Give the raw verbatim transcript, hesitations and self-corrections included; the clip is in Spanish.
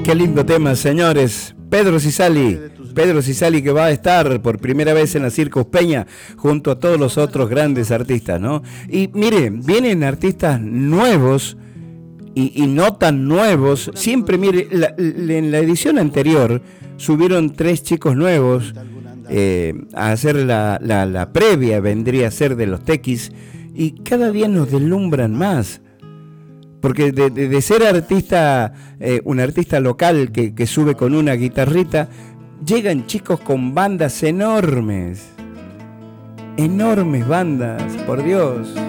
Qué lindo tema, señores. Pedro Cizali, Pedro Cizali, que va a estar por primera vez en la Circus Peña junto a todos los otros grandes artistas, ¿no? Y mire, vienen artistas nuevos y, y no tan nuevos. Siempre, mire, la, la, en la edición anterior subieron tres chicos nuevos eh, a hacer la, la, la previa, vendría a ser de los Tequis, y cada día nos deslumbran más. Porque de, de, de ser artista, eh, un artista local que, que sube con una guitarrita, llegan chicos con bandas enormes. Enormes bandas, por Dios.